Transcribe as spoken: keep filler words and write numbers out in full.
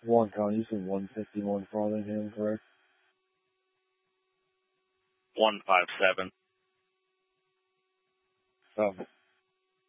One count, you said one fifty-one Farlingham, correct? one five seven. Oh.